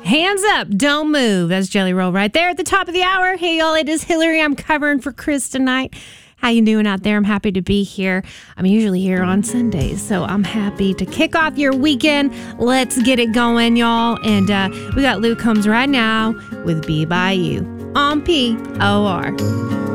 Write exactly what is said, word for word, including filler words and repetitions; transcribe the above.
Hands up, don't move. That's Jelly Roll right there at the top of the hour. Hey, y'all, it is Hillary. I'm covering for Chris tonight. How you doing out there? I'm happy to be here. I'm usually here on Sundays, so I'm happy to kick off your weekend. Let's get it going, y'all. And uh, we got Luke Combs right now with Be By You on P O R.